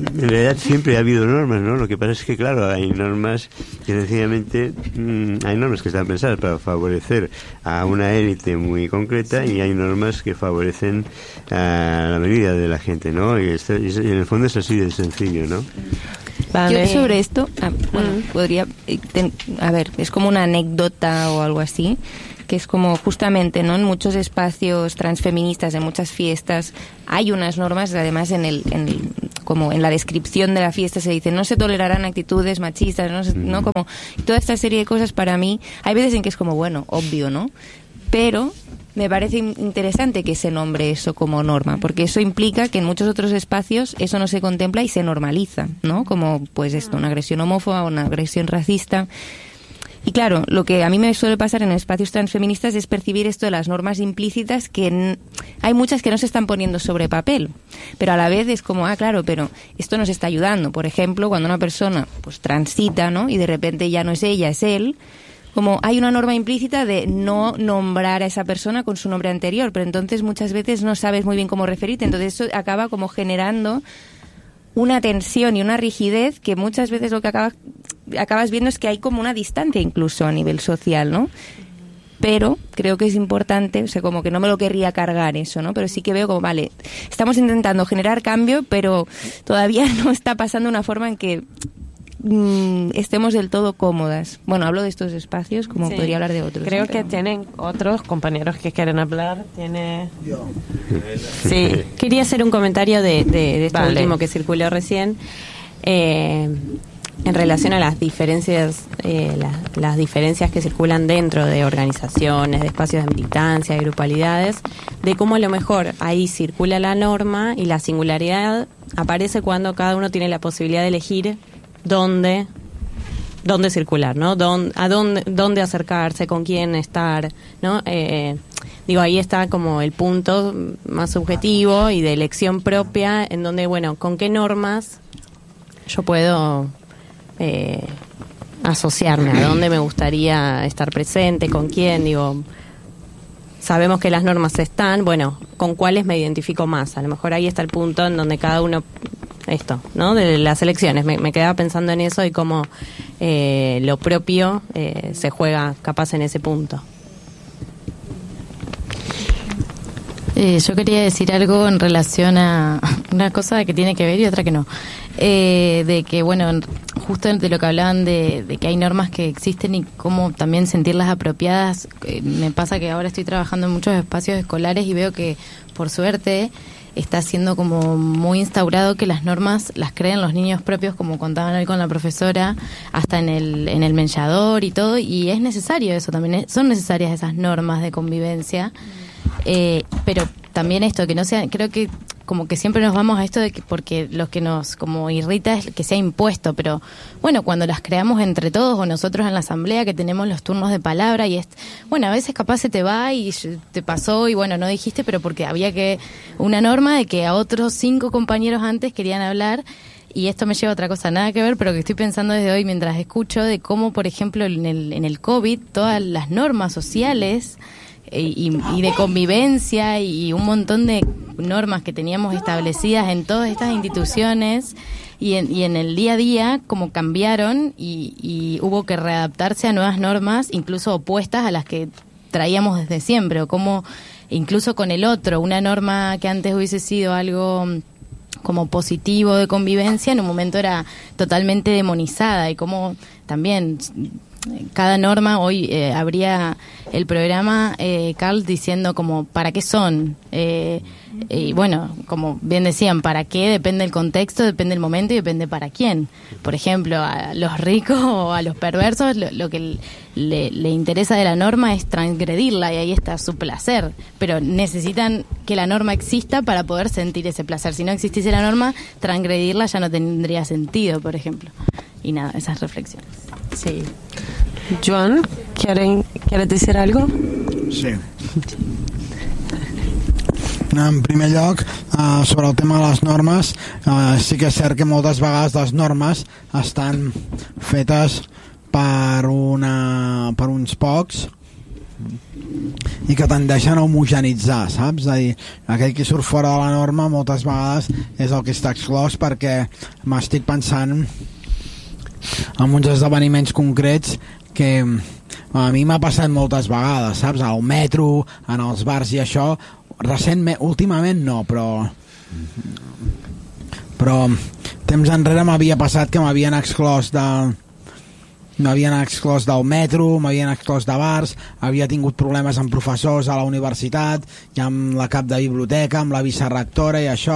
en realidad siempre ha habido normas, ¿no? Lo que pasa es que, claro, hay normas que sencillamente, mmm, hay normas que están pensadas para favorecer a una élite muy concreta y hay normas que favorecen a la mayoría de la gente, ¿no? Y, esto, y en el fondo es así de sencillo, ¿no? Vale. Yo sobre esto, ah, bueno, mm. podría, ten, a ver, es como una anécdota o algo así, que es como justamente, ¿no? En muchos espacios transfeministas, en muchas fiestas, hay unas normas, además en el, en el, como en la descripción de la fiesta se dice, no se tolerarán actitudes machistas, no, se, no como toda esta serie de cosas. Para mí, hay veces en que es como, bueno, obvio, ¿no? Pero me parece interesante que se nombre eso como norma, porque eso implica que en muchos otros espacios eso no se contempla y se normaliza, ¿no? Como, pues esto, una agresión homófoba o una agresión racista. Y claro, lo que a mí me suele pasar en espacios transfeministas es percibir esto de las normas implícitas, que n- hay muchas que no se están poniendo sobre papel, pero a la vez es como, ah, claro, pero esto nos está ayudando. Por ejemplo, cuando una persona pues transita, ¿no? Y de repente ya no es ella, es él, como hay una norma implícita de no nombrar a esa persona con su nombre anterior, pero entonces muchas veces no sabes muy bien cómo referirte, entonces eso acaba como generando una tensión y una rigidez que muchas veces lo que acaba, acabas viendo es que hay como una distancia incluso a nivel social, ¿no? Pero creo que es importante, o sea, como que no me lo querría cargar eso, ¿no? Pero sí que veo como, vale, estamos intentando generar cambio, pero todavía no está pasando una forma en que mm, estemos del todo cómodas. Bueno, hablo de estos espacios, como sí. Podría hablar de otros. Creo ¿no? que Pero... tienen otros compañeros que quieren hablar. Tiene... Yo. Sí. Quería hacer un comentario de, de, de esto vale. último que circuló recién. Eh, en relación a las diferencias eh, la, las diferencias que circulan dentro de organizaciones, de espacios de militancia, de grupalidades, de cómo a lo mejor ahí circula la norma y la singularidad aparece cuando cada uno tiene la posibilidad de elegir dónde dónde circular, ¿no? Dónde, a dónde dónde acercarse, con quién estar, ¿no? Eh, digo, ahí está como el punto más subjetivo y de elección propia, en donde, bueno, con qué normas yo puedo eh, asociarme, a dónde me gustaría estar presente, con quién, digo, sabemos que las normas están, bueno, con cuáles me identifico más, a lo mejor ahí está el punto en donde cada uno, esto, ¿no? De las elecciones, me, me quedaba pensando en eso y cómo eh, lo propio eh, se juega capaz en ese punto. Eh, yo quería decir algo en relación a una cosa que tiene que ver y otra que no. Eh, de que, bueno, justo de lo que hablaban de, de que hay normas que existen y cómo también sentirlas apropiadas. Eh, me pasa que ahora estoy trabajando en muchos espacios escolares y veo que, por suerte, está siendo como muy instaurado que las normas las creen los niños propios, como contaban hoy con la profesora, hasta en el en el menjador y todo, y es necesario eso también, es, son necesarias esas normas de convivencia. Eh, pero también esto, que no sea, creo que como que siempre nos vamos a esto de que porque lo que nos como irrita es que sea impuesto, pero bueno, cuando las creamos entre todos o nosotros en la asamblea que tenemos los turnos de palabra y es, bueno, a veces capaz se te va y te pasó y bueno, no dijiste, pero porque había que una norma de que a otros cinco compañeros antes querían hablar. Y esto me lleva a otra cosa, nada que ver, pero que estoy pensando desde hoy mientras escucho de cómo, por ejemplo, en el, en el COVID, todas las normas sociales Y, y de convivencia y un montón de normas que teníamos establecidas en todas estas instituciones y en, y en el día a día como cambiaron y, y hubo que readaptarse a nuevas normas, incluso opuestas a las que traíamos desde siempre, o como incluso con el otro, una norma que antes hubiese sido algo como positivo de convivencia, en un momento era totalmente demonizada, y como también cada norma, hoy eh, habría el programa, eh, Carl, diciendo como para qué son, eh, y bueno, como bien decían, para qué depende del contexto, depende del momento y depende para quién. Por ejemplo, a los ricos o a los perversos lo, lo que le, le interesa de la norma es transgredirla, y ahí está su placer, pero necesitan que la norma exista para poder sentir ese placer. Si no existiese la norma, transgredirla ya no tendría sentido, por ejemplo. Y nada, esas reflexiones. Sí. Joan, ¿quieren, ¿quieres decir algo? Sí. En primer lloc, uh, sobre el tema de les normes, uh, sí que és cert que moltes vegades les normes estan fetes per, una, per uns pocs i que tendeixen a homogenitzar, saps? És a dir, aquell que surt fora de la norma moltes vegades és el que està exclòs, perquè m'estic pensant en uns esdeveniments concrets que a mi m'ha passat moltes vegades, saps? Al metro, en els bars i això, recentment, últimament no, però però temps enrere m'havia passat que m'havien exclòs de m'havien exclòs del metro, m'havien exclòs de bars, havia tingut problemes amb professors a la universitat i amb la cap de biblioteca, amb la vicerectora i això,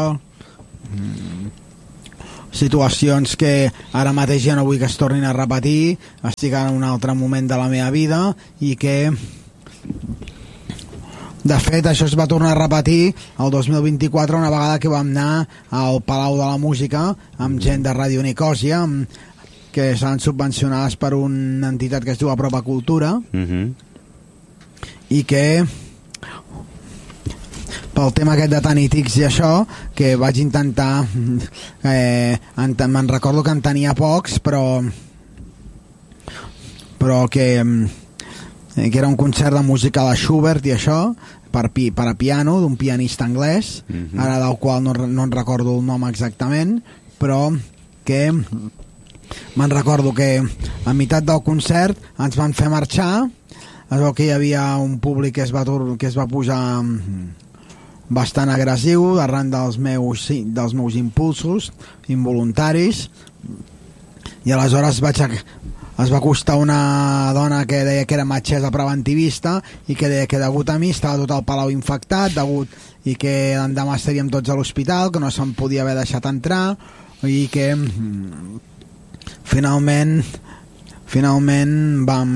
situacions que ara mateix ja no vull que es tornin a repetir, estic en un altre moment de la meva vida i que de fet això es va tornar a repetir el dos mil vint-i-quatre, una vegada que vam anar al Palau de la Música amb gent de Radio Nicòsia, que seran subvencionades per una entitat que es diu Apropa Cultura, uh-huh. i que pel tema aquest de Tanitics i això, que vaig intentar eh, me'n recordo que en tenia pocs, però però que eh, que era un concert de música de Schubert i això, per, pi, per a piano, d'un pianista anglès, uh-huh. ara del qual no, no en recordo el nom exactament, però que me'n recordo que a meitat del concert ens van fer marxar, es veu que hi havia un públic que es va, que es va posar bastant agressiu arran dels meus, dels meus impulsos involuntaris, i aleshores vaig a, es va acostar una dona que deia que era metgessa preventivista i que deia que degut a mi estava tot el palau infectat, degut, i que l'endemà estaríem tots a l'hospital, que no se'n podia haver deixat entrar, i que finalment finalment vam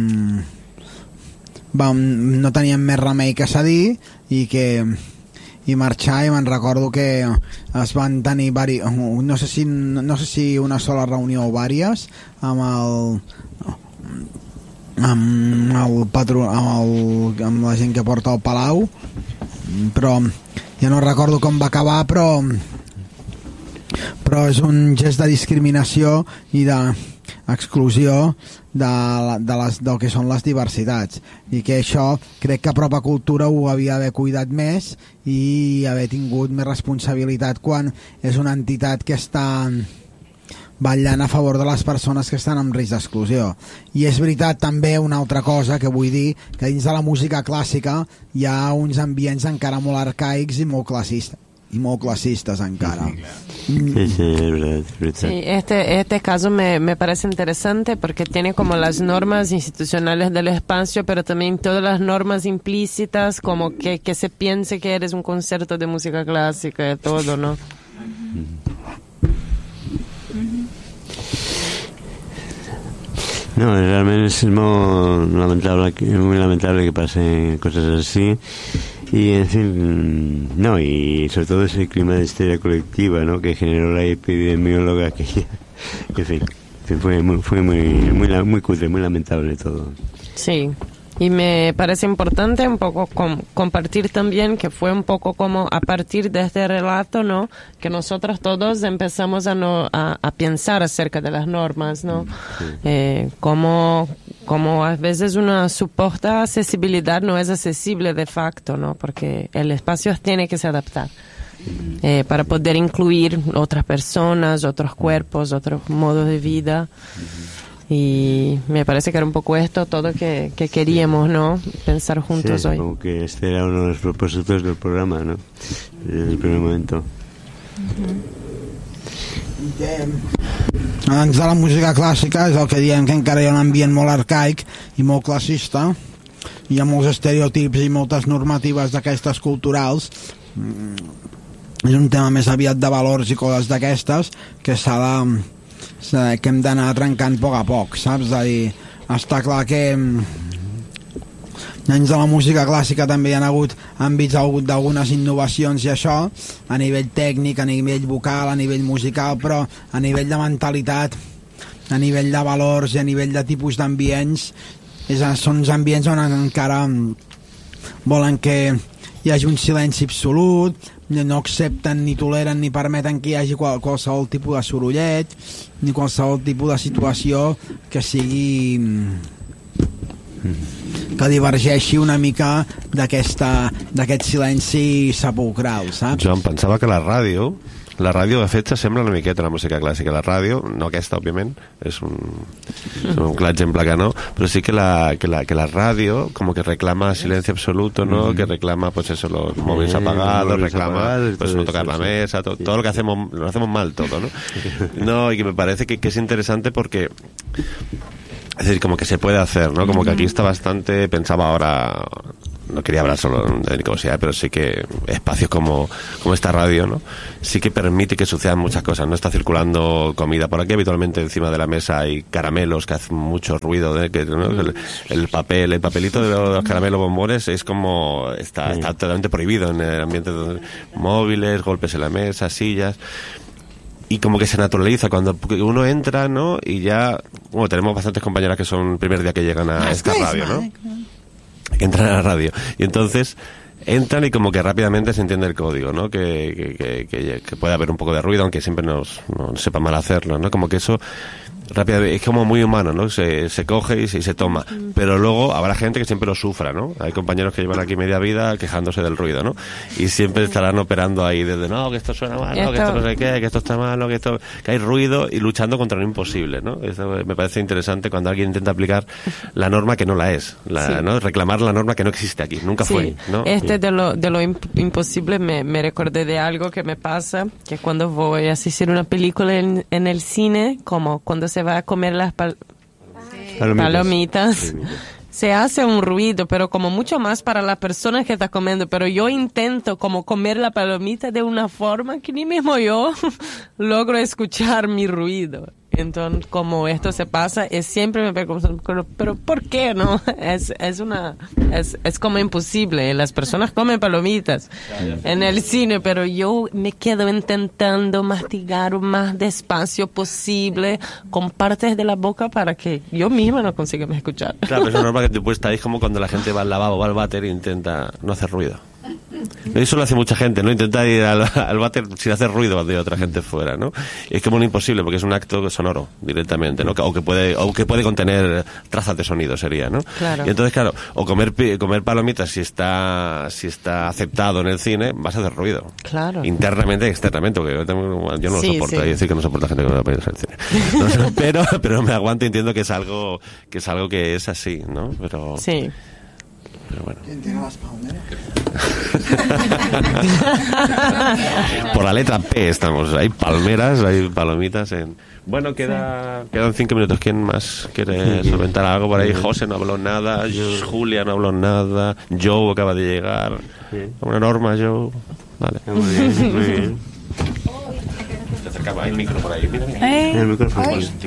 vam no teníem més remei que cedir i que i marxar, i me'n recordo que es van tenir vari, no sé si no sé si una sola reunió o vàries amb el amb el patró, amb, el, amb la gent que porta el palau, però ja no recordo com va acabar, però però és un gest de discriminació i d'exclusió de, de les, del que són les diversitats, i que això crec que Apropa Cultura ho havia d'haver cuidat més i haver tingut més responsabilitat quan és una entitat que està vetllant a favor de les persones que estan en risc d'exclusió. I és veritat també una altra cosa que vull dir, que dins de la música clàssica hi ha uns ambients encara molt arcaics i molt classistes y muy clasistas encara. Sí, sí, es verdad, es verdad. Sí, este, este caso me, me parece interesante porque tiene como las normas institucionales del espacio, pero también todas las normas implícitas, como que, que se piense que eres un concierto de música clásica y todo, ¿no? No, realment és molt lamentable, muy lamentable que pasen cosas así. Y en fin, no, y sobre todo ese clima de histeria colectiva, ¿no?, que generó la epidemióloga aquella. En fin, fue muy, fue muy, muy, muy cutre, muy lamentable todo. Sí. Y me parece importante un poco com- compartir también que fue un poco como a partir de este relato, ¿no?, que nosotros todos empezamos a, no, a, a pensar acerca de las normas, ¿no? Sí. Eh, como, como a veces una supuesta accesibilidad no es accesible de facto, ¿no?, porque el espacio tiene que se adaptar. Eh, para poder incluir otras personas, otros cuerpos, otros modos de vida. Y me parece que era un poco esto todo que, que queríamos, ¿no?, pensar juntos, sí, hoy. Como que este era uno de los propósitos del programa, ¿no?, desde el primer momento. Abans de la música clàssica és el que diem, que encara hi ha un ambient molt arcaic i molt classista, hi ha molts estereotips i moltes normatives d'aquestes culturals. És un tema més aviat de valors i coses d'aquestes que s'ha de que hem d'anar trencant a poc a poc, saps? És a dir, està clar que dins de la música clàssica també hi ha hagut àmbits d'algunes innovacions i això, a nivell tècnic, a nivell vocal, a nivell musical, però a nivell de mentalitat, a nivell de valors i a nivell de tipus d'ambients, són uns ambients on encara volen que hi hagi un silenci absolut, no accepten ni toleren ni permeten que hi hagi qual, qualsevol tipus de sorollet ni qualsevol tipus de situació que sigui que divergeixi una mica d'aquesta d'aquest silenci sepulcral, saps? Jo em pensava que la ràdio la ràdio de fet s'assembla una miqueta a la música clàssica. La ràdio, no aquesta òbviament, és un, és un clar exemple que no, però sí que la, que la, que la ràdio como que reclama silencio absoluto, ¿no? Mm-hmm. Que reclama pues eso, los móviles apagados, móviles reclama apagados, pues no tocar eso, la mesa, sí. todo, todo lo que hacemos, lo hacemos mal todo, ¿no? No, y que me parece que, que es interesante porque es decir, como que se puede hacer, ¿no? Como que aquí está bastante, pensaba ahora, no quería hablar solo de Nicosia, pero sí que espacios como, como esta radio, ¿no? Sí que permite que sucedan muchas cosas. No está circulando comida por aquí, habitualmente encima de la mesa hay caramelos que hacen mucho ruido, ¿eh? Que, ¿no? el, el papel, el papelito de los caramelos bombones es como, está, está totalmente prohibido en el ambiente de móviles, golpes en la mesa, sillas. Y como que se naturaliza cuando uno entra, ¿no? Y ya, bueno, tenemos bastantes compañeras que son el primer día que llegan a esta radio, ¿no? Que entran a la radio. Y entonces entran y como que rápidamente se entiende el código, ¿no? Que, que, que, que puede haber un poco de ruido, aunque siempre nos, nos sepa mal hacerlo, ¿no? Como que eso rápidamente es como muy humano, ¿no? Se, se coge y se, y se toma. Pero luego habrá gente que siempre lo sufra, ¿no? Hay compañeros que llevan aquí media vida quejándose del ruido, ¿no? Y siempre estarán operando ahí desde, no, que esto suena mal, no, que esto no sé qué, que esto está mal, que esto, que hay ruido, y luchando contra lo imposible, ¿no? Eso me parece interesante cuando alguien intenta aplicar la norma que no la es, la, sí. ¿no? Reclamar la norma que no existe aquí, nunca sí. fue, ¿no? Este de lo, de lo imp- imposible me, me recordé de algo que me pasa, que cuando voy a asistir a una película en, en el cine, como cuando se va a comer las pal- palomitas, palomitas sí. Se hace un ruido, pero como mucho más para la persona que está comiendo, pero yo intento como comer la palomita de una forma que ni mismo yo logro escuchar mi ruido. Entonces, como esto se pasa, es siempre me pregunto, pero, pero ¿por qué no? Es, es una, es, es como imposible. Las personas comen palomitas en el cine, pero yo me quedo intentando mastigar lo más despacio posible con partes de la boca para que yo misma no consiga escuchar. Claro, pero es normal que te puedes estar ahí como cuando la gente va al lavabo, va al váter e intenta no hacer ruido. Eso lo hace mucha gente, ¿no? Intenta ir al, al váter sin hacer ruido cuando hay otra gente fuera, ¿no? Es como un imposible porque es un acto sonoro directamente, ¿no? O que puede, o que puede contener trazas de sonido sería, ¿no? Claro. Y entonces, claro, o comer comer palomitas si está si está aceptado en el cine, vas a hacer ruido. Claro. Internamente y externamente, porque yo, tengo, yo no sí, lo soporto, sí. hay que decir que no soporto a gente que no va a pedir al cine. No, pero, pero me aguanto y entiendo que es algo que es algo que es así, ¿no? Pero sí. Pero bueno. ¿Quién tiene las palmeras? Por la letra P estamos. Hay palmeras, hay palomitas. En... Bueno, queda, quedan cinco minutos. ¿Quién más quiere solventar algo por ahí? José no habló nada. Julia no habló nada. Joe acaba de llegar. Una norma, Joe. Vale. Muy bien, muy bien. Hay micro por ahí. Mira, mira. ¿Eh? El micrófono.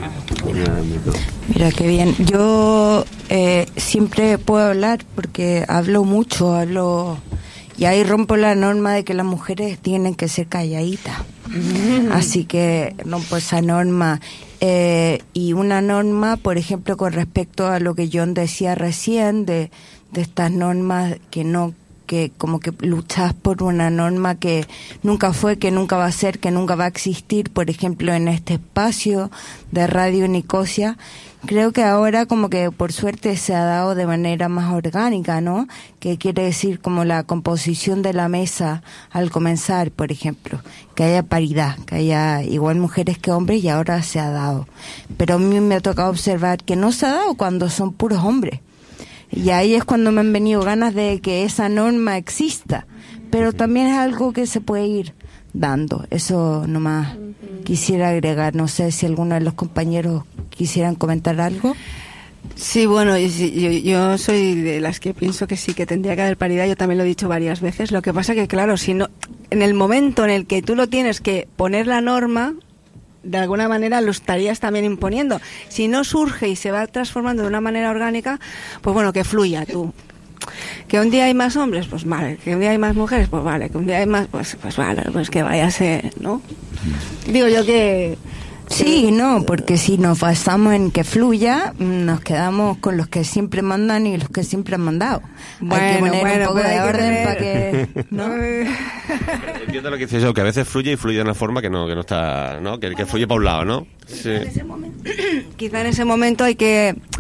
Mira qué bien. Yo eh, siempre puedo hablar porque hablo mucho, hablo y ahí rompo la norma de que las mujeres tienen que ser calladitas. Así que rompo esa norma. Eh, y una norma, por ejemplo, con respecto a lo que John decía recién, de, de estas normas que no que como que luchas por una norma que nunca fue, que nunca va a ser, que nunca va a existir, por ejemplo, en este espacio de Radio Nicosia. Creo que ahora como que por suerte se ha dado de manera más orgánica, ¿no? Que quiere decir como la composición de la mesa al comenzar, por ejemplo, que haya paridad, que haya igual mujeres que hombres, y ahora se ha dado. Pero a mí me ha tocado observar que no se ha dado cuando son puros hombres. Y ahí es cuando me han venido ganas de que esa norma exista, pero también es algo que se puede ir dando. Eso nomás quisiera agregar. No sé si alguno de los compañeros quisieran comentar algo. Sí, bueno, yo, yo, yo soy de las que pienso que sí, que tendría que haber paridad. Yo también lo he dicho varias veces. Lo que pasa que, claro, si no, en el momento en el que tú lo tienes que poner la norma, de alguna manera lo estarías también imponiendo. Si no surge y se va transformando de una manera orgánica, pues bueno, que fluya tú. Que un día hay más hombres, pues vale. Que un día hay más mujeres, pues vale. Que un día hay más, pues, pues vale, pues que vaya a ser, ¿no? Digo yo que... Sí, no, porque si nos basamos en que fluya, nos quedamos con los que siempre mandan y los que siempre han mandado. Bueno, hay que poner bueno, un poco pues de orden tener... para que... ¿no? Entiendo lo que dices yo, que a veces fluye y fluye de una forma que no, que no está, ¿no? Que, que fluye para un lado, ¿no? Sí. En ese momento, quizá en ese momento hay que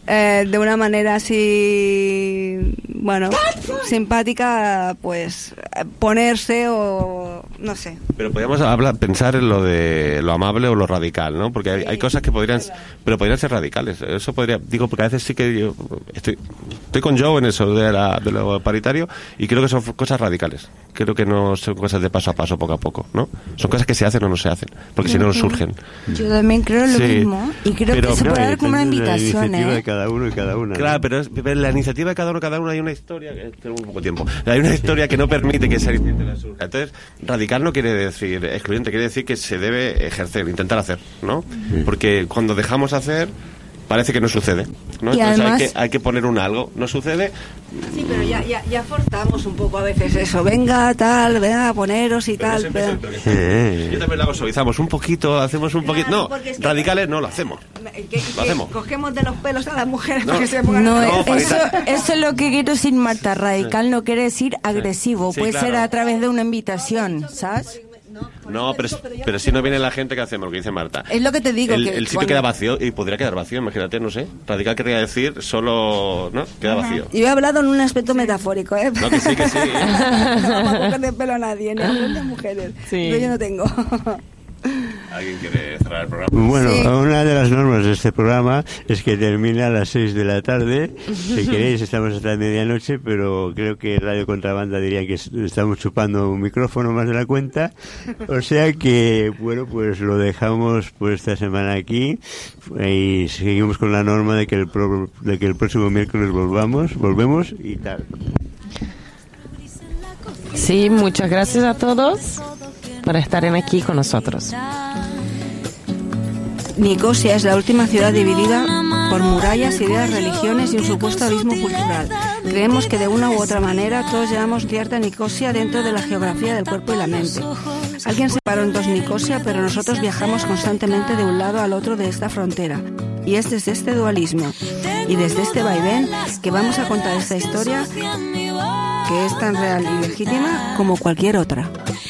eh, de una manera así, bueno, simpática, pues ponerse o no sé. Pero podríamos hablar, pensar en lo de lo amable o lo radical, ¿no? Porque hay, hay cosas que podrían, pero podrían ser radicales. Eso podría, digo, porque a veces sí que yo estoy, estoy con Joe en eso de, la, de lo paritario y creo que son cosas radicales. Creo que no son cosas de paso a paso, poco a poco, ¿no? Son cosas que se hacen o no se hacen, porque si no, no surgen. Yo también creo lo Sí, mismo y creo pero- que se puede No, dar como una depende de la invitación, iniciativa ¿eh? de cada uno y cada una. Claro, pero, es, pero la iniciativa de cada uno, cada uno hay una historia, que tengo un poco tiempo, hay una historia que no permite que esa iniciativa surja. Entonces, radical no quiere decir excluyente, quiere decir que se debe ejercer, intentar hacer, ¿no? Porque cuando dejamos hacer, parece que no sucede, ¿no? Y Entonces además- hay, que, hay que poner un algo, no sucede. Sí, pero ya, ya, ya forzamos un poco a veces eso. Venga, tal, venga, poneros y tal. pero- Yo también lo hago, suavizamos un poquito, hacemos un poquito. No, porque es que- radicales no lo hacemos. que- que Lo hacemos. Cogemos de los pelos a las mujeres No. para que se pongan No, a- No, eso, parita- eso es lo que quiero decir, Marta. Radical no quiere decir agresivo, Sí, puede claro. ser a través de una invitación, ¿sabes? No, pero, pero si no viene la gente, ¿qué hacemos? Lo que dice Marta. Es lo que te digo. El, que el sitio cuando- queda vacío y podría quedar vacío, imagínate, no sé. Radical querría decir solo, ¿no? Queda vacío. Yo he hablado en un aspecto metafórico, ¿eh? No, que sí, que sí. No vamos a coger de pelo a nadie, ni a hombres ni a mujeres. Sí. Pero yo no tengo. ¿Alguien quiere cerrar el programa? Bueno, Sí. una de las normas de este programa es que termina a las seis de la tarde. Si queréis, estamos hasta medianoche, pero creo que Radio Contrabanda diría que es- estamos chupando un micrófono más de la cuenta. O sea que, bueno, pues lo dejamos pues esta semana aquí y seguimos con la norma de que el, pro- de que el próximo miércoles volvamos, volvemos y tal. Sí, muchas gracias a todos por estar en aquí con nosotros. Nicosia es la última ciudad dividida por murallas, ideas, religiones y un supuesto abismo cultural. Creemos que de una u otra manera todos llevamos cierta Nicosia dentro de la geografía del cuerpo y la mente. Alguien separó en dos Nicosia, pero nosotros viajamos constantemente de un lado al otro de esta frontera. Y es desde este dualismo y desde este vaivén que vamos a contar esta historia que es tan real y legítima como cualquier otra.